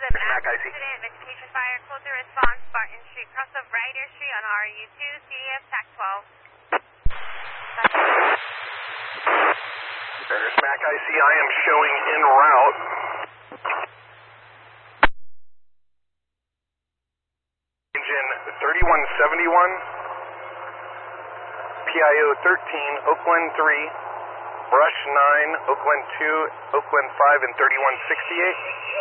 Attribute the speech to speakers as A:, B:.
A: of an accident, vegetation fire, close the response, Barton Street, cross of Ryder Street on RU2, CDF, TAC 12.
B: There's Mac IC, I am showing en route. Engine 3171, PIO 13, Oakland 3, Brush 9, Oakland 2, Oakland 5, and 3168.